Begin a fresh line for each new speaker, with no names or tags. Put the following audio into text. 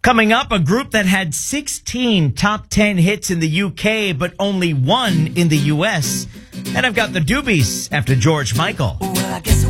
Coming up, a group that had 16 top 10 hits in the UK, but only one in the US. And I've got the Doobies after George Michael.
Well, I guess